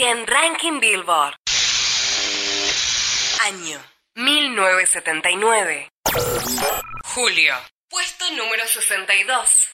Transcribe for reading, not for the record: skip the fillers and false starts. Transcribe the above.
100 Ranking Billboard. Año 1979. Julio. Puesto número 62.